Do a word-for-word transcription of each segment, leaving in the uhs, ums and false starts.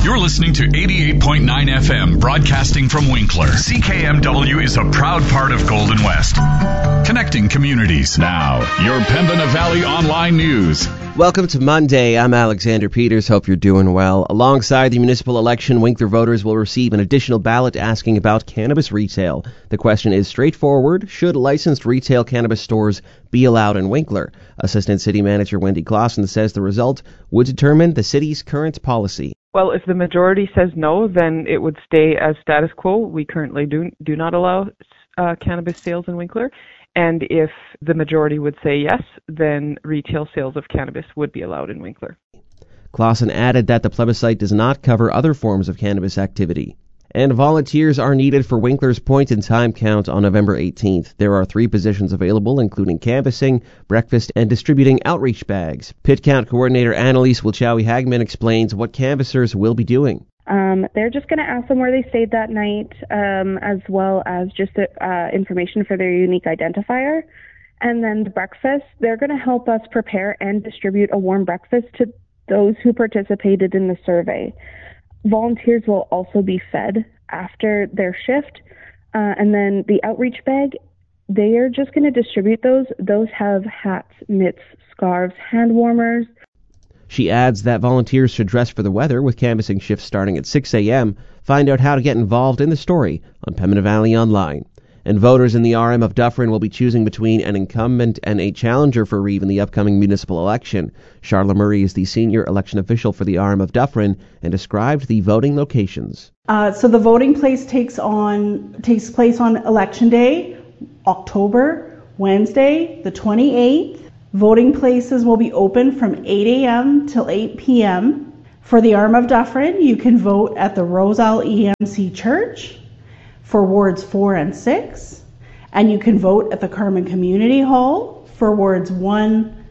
You're listening to eighty-eight point nine F M, broadcasting from Winkler. C K M W is a proud part of Golden West, connecting communities. Now, your Pembina Valley Online News. Welcome to Monday. I'm Alexander Peters. Hope you're doing well. Alongside the municipal election, Winkler voters will receive an additional ballot asking about cannabis retail. The question is straightforward. Should licensed retail cannabis stores be allowed in Winkler? Assistant City Manager Wendy Clausen says the result would determine the city's current policy. Well, if the majority says no, then it would stay as status quo. We currently do, do not allow uh, cannabis sales in Winkler. And if the majority would say yes, then retail sales of cannabis would be allowed in Winkler. Clausen added that the plebiscite does not cover other forms of cannabis activity. And volunteers are needed for Winkler's point-in-time count on November eighteenth. There are three positions available, including canvassing, breakfast, and distributing outreach bags. Pit Count Coordinator Annalise Wilchowie-Hagman explains what canvassers will be doing. Um, they're just going to ask them where they stayed that night, um, as well as just uh, information for their unique identifier. And then the breakfast, they're going to help us prepare and distribute a warm breakfast to those who participated in the survey. Volunteers will also be fed after their shift. Uh, and then the outreach bag, they are just going to distribute those. Those have hats, mitts, scarves, hand warmers. She adds that volunteers should dress for the weather, with canvassing shifts starting at six a.m. Find out how to get involved in the story on Pembina Valley Online. And voters in the R M of Dufferin will be choosing between an incumbent and a challenger for Reeve in the upcoming municipal election. Charlotte Murray is the senior election official for the R M of Dufferin and described the voting locations. Uh, so the voting place takes on takes place on Election Day, October, Wednesday, the twenty-eighth. Voting places will be open from eight a.m. till eight p.m. For the R M of Dufferin, you can vote at the Roselle E M C Church for wards four and six, and you can vote at the Carman Community Hall for wards one,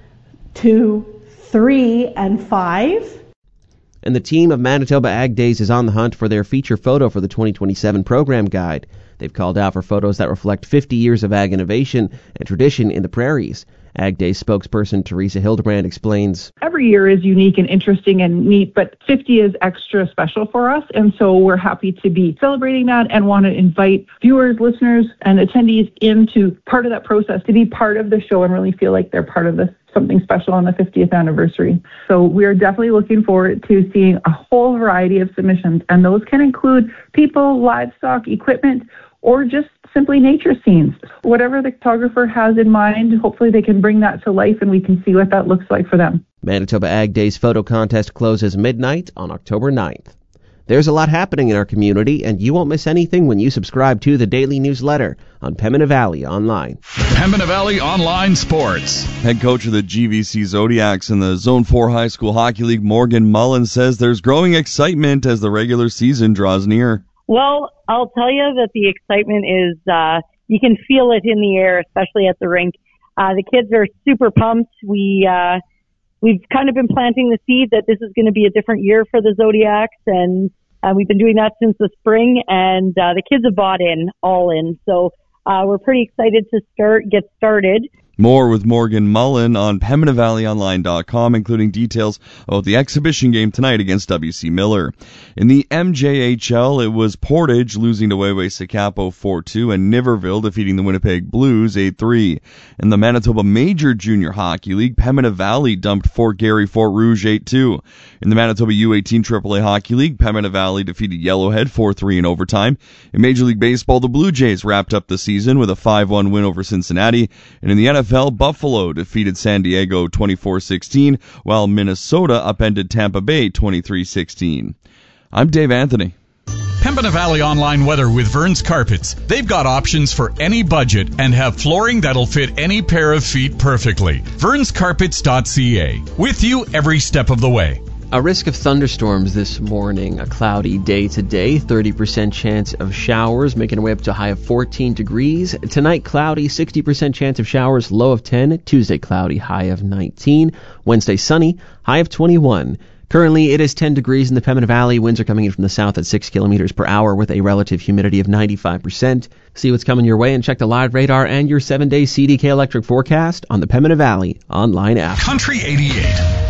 two, three, and five. And the team of Manitoba Ag Days is on the hunt for their feature photo for the twenty twenty-seven program guide. They've called out for photos that reflect fifty years of ag innovation and tradition in the prairies. Ag Days spokesperson Teresa Hildebrand explains. Every year is unique and interesting and neat, but fifty is extra special for us, and so we're happy to be celebrating that and want to invite viewers, listeners, and attendees into part of that process, to be part of the show and really feel like they're part of this something special on the fiftieth anniversary. So we're definitely looking forward to seeing a whole variety of submissions, and those can include people, livestock, equipment, or just simply nature scenes. Whatever the photographer has in mind, hopefully they can bring that to life and we can see what that looks like for them. Manitoba Ag Days photo contest closes midnight on October ninth. There's a lot happening in our community, and you won't miss anything when you subscribe to the daily newsletter on Pembina Valley Online. Pembina Valley Online Sports. Head coach of the G V C Zodiacs in the Zone four High School Hockey League, Morgan Mullen, says there's growing excitement as the regular season draws near. Well, I'll tell you that the excitement is, uh, you can feel it in the air, especially at the rink. Uh, the kids are super pumped. We, uh, we've kind of been planting the seed that this is going to be a different year for the Zodiacs, and uh, we've been doing that since the spring, and uh, the kids have bought in, all in. So uh, we're pretty excited to start, get started. More with Morgan Mullen on Pembina Valley Online dot com, including details about the exhibition game tonight against W C Miller. In the M J H L, it was Portage losing to Wayway-Sakapo four two and Niverville defeating the Winnipeg Blues eight three. In the Manitoba Major Junior Hockey League, Pembina Valley dumped Fort Garry Fort Rouge eight two. In the Manitoba U eighteen triple A Hockey League, Pembina Valley defeated Yellowhead four three in overtime. In Major League Baseball, the Blue Jays wrapped up the season with a five one win over Cincinnati. And in the N F L, Buffalo defeated San Diego twenty-four sixteen, while Minnesota upended Tampa Bay twenty-three sixteen. I'm Dave Anthony. Pembina Valley Online weather with Vern's Carpets. They've got options for any budget and have flooring that'll fit any pair of feet perfectly. verns carpets dot c a. With you every step of the way. A risk of thunderstorms this morning. A cloudy day today. thirty percent chance of showers, making our way up to a high of fourteen degrees. Tonight, cloudy, sixty percent chance of showers, low of ten. Tuesday, cloudy, high of nineteen. Wednesday, sunny, high of twenty-one. Currently, it is ten degrees in the Pembina Valley. Winds are coming in from the south at six kilometers per hour with a relative humidity of ninety-five percent. See what's coming your way and check the live radar and your seven-day C D K electric forecast on the Pembina Valley Online app. Country eighty-eight.